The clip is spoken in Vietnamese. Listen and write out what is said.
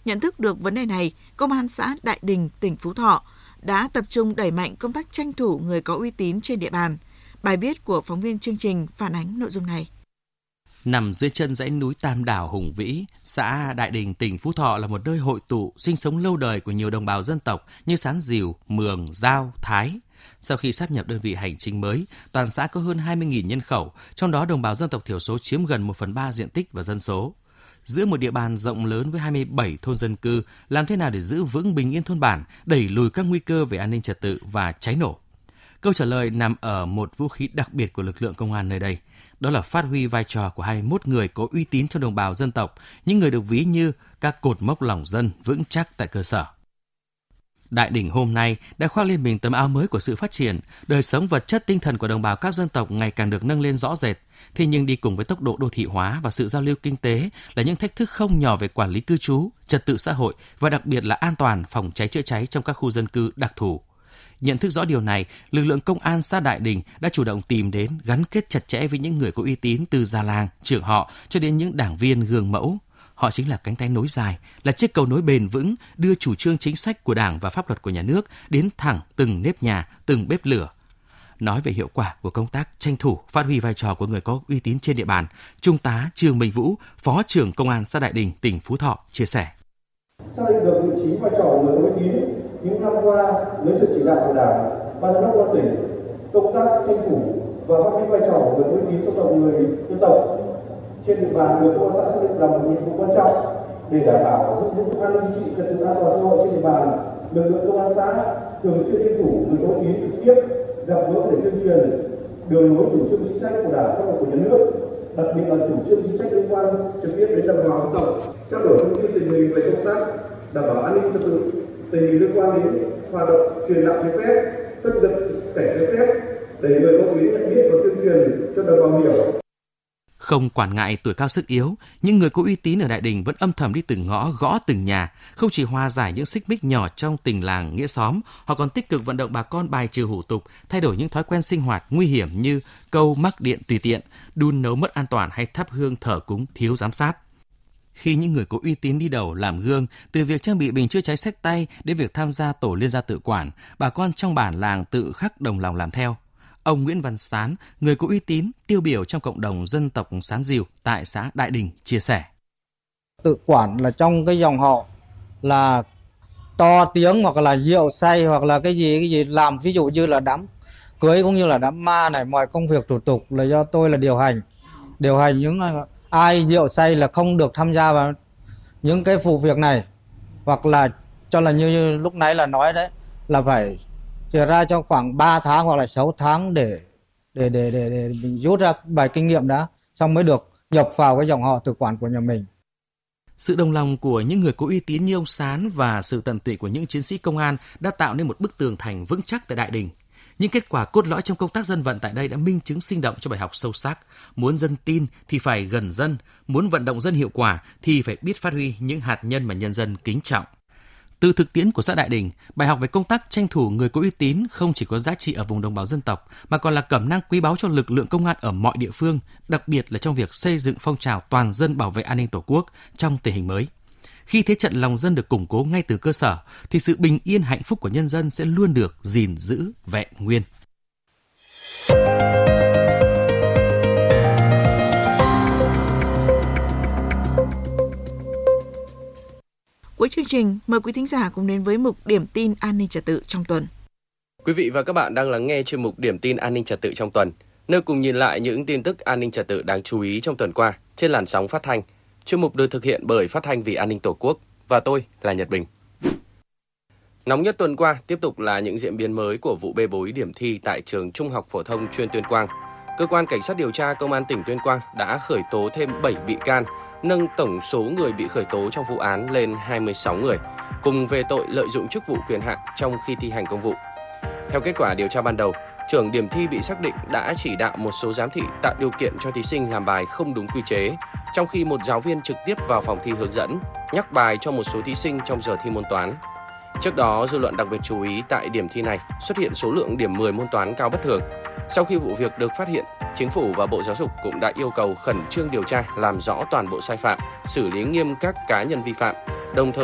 Nhận thức được vấn đề này, Công an xã Đại Đình, tỉnh Phú Thọ đã tập trung đẩy mạnh công tác tranh thủ người có uy tín trên địa bàn. Bài viết của phóng viên chương trình phản ánh nội dung này. Nằm dưới chân dãy núi Tam Đảo hùng vĩ, xã Đại Đình, tỉnh Phú Thọ là một nơi hội tụ, sinh sống lâu đời của nhiều đồng bào dân tộc như Sán Dìu, Mường, Dao, Thái. Sau khi sáp nhập đơn vị hành chính mới, toàn xã có hơn 20.000 nhân khẩu, trong đó đồng bào dân tộc thiểu số chiếm gần 1/3 diện tích và dân số. Giữa một địa bàn rộng lớn với 27 thôn dân cư, làm thế nào để giữ vững bình yên thôn bản, đẩy lùi các nguy cơ về an ninh trật tự và cháy nổ? Câu trả lời nằm ở một vũ khí đặc biệt của lực lượng công an nơi đây. Đó là phát huy vai trò của 21 người có uy tín trong đồng bào dân tộc, những người được ví như các cột mốc lòng dân vững chắc tại cơ sở. Đại Đình hôm nay đã khoác lên mình tấm áo mới của sự phát triển, đời sống vật chất tinh thần của đồng bào các dân tộc ngày càng được nâng lên rõ rệt. Thế nhưng đi cùng với tốc độ đô thị hóa và sự giao lưu kinh tế là những thách thức không nhỏ về quản lý cư trú, trật tự xã hội và đặc biệt là an toàn phòng cháy chữa cháy trong các khu dân cư đặc thù. Nhận thức rõ điều này, lực lượng công an xã Đại Đình đã chủ động tìm đến, gắn kết chặt chẽ với những người có uy tín từ già làng, trưởng họ cho đến những đảng viên gương mẫu. Họ chính là cánh tay nối dài, là chiếc cầu nối bền vững đưa chủ trương chính sách của Đảng và pháp luật của nhà nước đến thẳng từng nếp nhà, từng bếp lửa. Nói về hiệu quả của công tác tranh thủ, phát huy vai trò của người có uy tín trên địa bàn, Trung tá Trương Minh Vũ, Phó trưởng Công an xã Đại Đình, tỉnh Phú Thọ chia sẻ. Xác định được vị trí vai trò của người có uy tín, những năm qua dưới sự chỉ đạo của Đảng, Ban giám đốc công an tỉnh, công tác tranh thủ và phát huy vai trò của người có uy tín trong cộng người dân tộc trên địa bàn được công an xã xác định là một nhiệm vụ quan trọng để đảm bảo giữ vững an ninh chính trị, trật tự an toàn xã hội trên địa bàn. Lực lượng công an xã thường xuyên tranh thủ người có uy tín trực tiếp gặp gỡ để tuyên truyền đường lối chủ trương chính sách của Đảng, pháp luật của nhà nước, đặc biệt là chủ trương chính sách liên quan trực tiếp đến đồng bào dân tộc, trao đổi thông tin tình hình về công tác đảm bảo an ninh trật tự, tình hình liên quan đến hoạt động truyền đạo trái phép, xuất nhập cảnh trái phép để người có uy tín nhận biết và tuyên truyền cho đồng bào hiểu. Không quản ngại tuổi cao sức yếu, những người có uy tín ở Đại Đình vẫn âm thầm đi từng ngõ, gõ từng nhà, không chỉ hòa giải những xích mích nhỏ trong tình làng nghĩa xóm, họ còn tích cực vận động bà con bài trừ hủ tục, thay đổi những thói quen sinh hoạt nguy hiểm như câu mắc điện tùy tiện, đun nấu mất an toàn hay thắp hương thờ cúng thiếu giám sát. Khi những người có uy tín đi đầu làm gương, từ việc trang bị bình chữa cháy xách tay đến việc tham gia tổ liên gia tự quản, bà con trong bản làng tự khắc đồng lòng làm theo. Ông Nguyễn Văn Sán, người có uy tín, tiêu biểu trong cộng đồng dân tộc Sán Dìu tại xã Đại Đình, chia sẻ. Tự quản là trong cái dòng họ là to tiếng hoặc là rượu say hoặc là cái gì làm, ví dụ như là đám cưới cũng như là đám ma này, mọi công việc thủ tục là do tôi là điều hành những ai rượu say là không được tham gia vào những cái vụ việc này, hoặc là cho là như lúc nãy là nói đấy là phải chia ra trong khoảng 3 tháng hoặc là 6 tháng để mình rút ra bài kinh nghiệm đã, xong mới được nhập vào cái dòng họ tự quản của nhà mình. Sự đồng lòng của những người có uy tín như ông Sán và sự tận tụy của những chiến sĩ công an đã tạo nên một bức tường thành vững chắc tại Đại Đình. Những kết quả cốt lõi trong công tác dân vận tại đây đã minh chứng sinh động cho bài học sâu sắc. Muốn dân tin thì phải gần dân, muốn vận động dân hiệu quả thì phải biết phát huy những hạt nhân mà nhân dân kính trọng. Từ thực tiễn của xã Đại Đình, bài học về công tác tranh thủ người có uy tín không chỉ có giá trị ở vùng đồng bào dân tộc mà còn là cẩm nang quý báu cho lực lượng công an ở mọi địa phương, đặc biệt là trong việc xây dựng phong trào toàn dân bảo vệ an ninh Tổ quốc trong tình hình mới. Khi thế trận lòng dân được củng cố ngay từ cơ sở, thì sự bình yên hạnh phúc của nhân dân sẽ luôn được gìn giữ vẹn nguyên. Cuối chương trình, mời quý thính giả cùng đến với mục Điểm tin an ninh trật tự trong tuần. Quý vị và các bạn đang lắng nghe chuyên mục Điểm tin an ninh trật tự trong tuần, nơi cùng nhìn lại những tin tức an ninh trật tự đáng chú ý trong tuần qua trên làn sóng phát thanh. Chuyên mục được thực hiện bởi Phát thanh vì an ninh Tổ quốc và tôi là Nhật Bình. Nóng nhất tuần qua tiếp tục là những diễn biến mới của vụ bê bối điểm thi tại trường Trung học phổ thông chuyên Tuyên Quang. Cơ quan Cảnh sát điều tra Công an tỉnh Tuyên Quang đã khởi tố thêm 7 bị can, nâng tổng số người bị khởi tố trong vụ án lên 26 người, cùng về tội lợi dụng chức vụ quyền hạn trong khi thi hành công vụ. Theo kết quả điều tra ban đầu, trưởng điểm thi bị xác định đã chỉ đạo một số giám thị tạo điều kiện cho thí sinh làm bài không đúng quy chế, trong khi một giáo viên trực tiếp vào phòng thi hướng dẫn, nhắc bài cho một số thí sinh trong giờ thi môn toán. Trước đó, dư luận đặc biệt chú ý tại điểm thi này xuất hiện số lượng điểm 10 môn toán cao bất thường. Sau khi vụ việc được phát hiện, Chính phủ và Bộ Giáo dục cũng đã yêu cầu khẩn trương điều tra, làm rõ toàn bộ sai phạm, xử lý nghiêm các cá nhân vi phạm, đồng thời